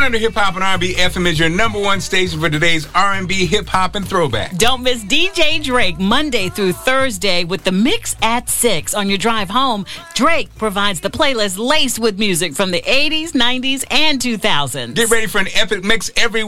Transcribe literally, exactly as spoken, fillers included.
hundred Hip Hop and R and B F M is your number one station for today's R and B, hip hop, and throwback. Don't miss D J Drake Monday through Thursday with the Mix at six. On your drive home, Drake provides the playlist laced with music from the eighties, nineties, and two thousands. Get ready for an epic mix every